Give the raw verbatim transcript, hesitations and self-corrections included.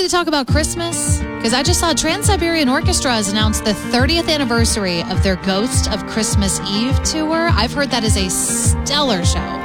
to talk about Christmas? Because I just saw Trans-Siberian Orchestra has announced the thirtieth anniversary of their Ghost of Christmas Eve tour. I've heard that is a stellar show.